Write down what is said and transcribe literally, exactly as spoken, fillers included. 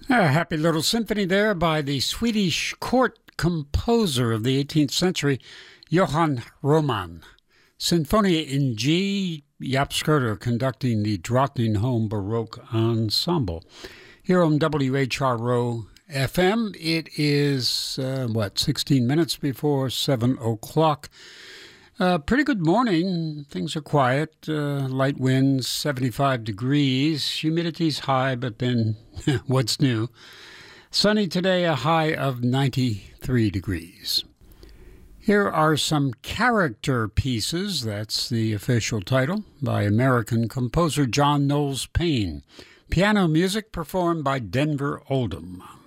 A happy little symphony there by the Swedish court composer of the eighteenth century, Johann Roman. Sinfonia in G, Jaap Schroeder conducting the Drottningholm Baroque Ensemble. Here on W H R O F M, it is, uh, what, sixteen minutes before seven o'clock. Uh, pretty good morning. Things are quiet. Uh, light winds, seventy-five degrees. Humidity's high, but then what's new? Sunny today, a high of ninety-three degrees. Here are some character pieces, that's the official title, by American composer John Knowles Paine. Piano music performed by Denver Oldham.